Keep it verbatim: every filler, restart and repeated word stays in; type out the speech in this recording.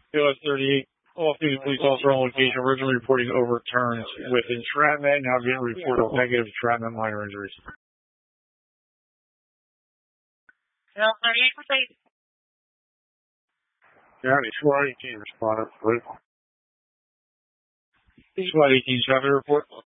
K O S thirty-eight, off-duty police officer on location, originally reporting overturns with entrapment, now getting reported of negative entrapment, minor injuries. K O S thirty-eight, proceed. County SWAT eighteen responded, please. SWAT eighteen, traffic report.